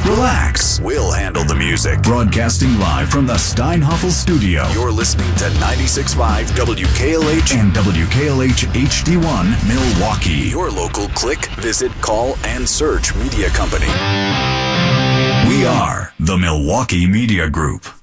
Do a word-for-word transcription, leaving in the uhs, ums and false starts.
relax. We'll handle the music. Broadcasting live from the Steinhoffel studio. You're listening to ninety-six point five W K L H and W K L H H D one Milwaukee. Your local click, visit, call, and search media company. We are the Milwaukee Media Group.